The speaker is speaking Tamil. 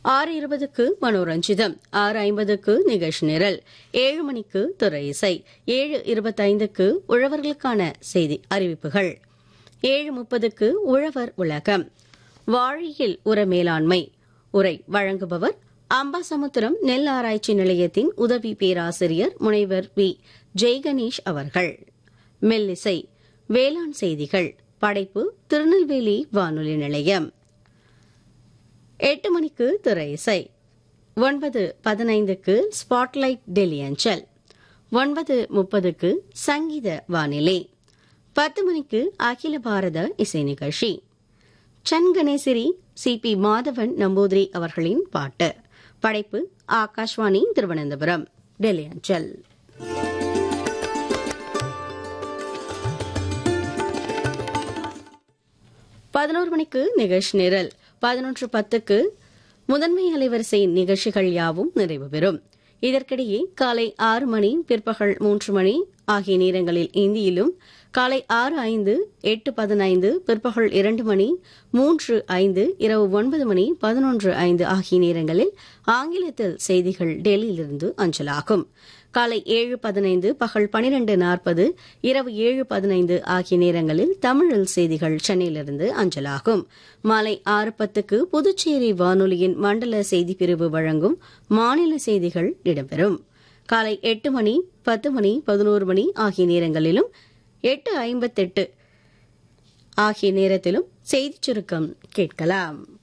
6:20க்கு மனோரஞ்சிதம், 6:50க்கு நிகழ்ச்சி நிரல், 7 மணிக்கு துறை இசை, 7:25க்கு உழவர்களுக்கான செய்தி அறிவிப்புகள், 7:30க்கு உழவர் உலகம், வாழையில் உர மேலாண்மை உரை வழங்குபவர் அம்பாசமுத்திரம் நெல் ஆராய்ச்சி நிலையத்தின் உதவி பேராசிரியர் முனைவர் வி ஜெய்கணேஷ் அவர்கள். மெல்லிசை வேளாண் செய்திகள், படைப்பு திருநெல்வேலி வானொலி நிலையம். 8 மணிக்கு திரை இசை, 9:15க்கு ஸ்பாட்லைட் டெல்லி அஞ்சல், 9:30க்கு சங்கீத வானிலை, 10 மணிக்கு அகில பாரத இசை நிகழ்ச்சி. Sun கணேசிரி C B Madhavan Namboothiri அவர்களின் பாட்டு. படைப்பு ஆகாஷ்வாணி திருவனந்தபுரம் டெல்லி அஞ்சல். பதினோரு மணிக்கு நிகழ்ச்சி நிரல், 11:10க்கு முதன்மை அலைவரிசை நிகழ்ச்சிகள் யாவும் நிறைவு பெறும். இதற்கிடையே காலை 6 மணி, பிற்பகல் 3 மணி ஆகிய நேரங்களில் இந்தியிலும், காலை 6:05, 8:15, பிற்பகல் 2 மணி, 3:05, இரவு 9 மணி, 11:05 ஆகிய நேரங்களில் ஆங்கிலத்தில் செய்திகள் டெல்லியிலிருந்து அஞ்சலாகும். காலை 7:15, பகல் 12:40, இரவு 7:15 ஆகிய நேரங்களில் தமிழில் செய்திகள் சென்னையிலிருந்து அஞ்சலாகும். மாலை 6:10க்கு புதுச்சேரி வானொலியின் மண்டல செய்திப்பிரிவு வழங்கும் மாநில செய்திகள் இடம்பெறும். காலை 8 மணி, 10 மணி, 11 மணி ஆகிய நேரங்களிலும், 8:58 ஆகிய நேரத்திலும் செய்திச் சுருக்கம் கேட்கலாம்.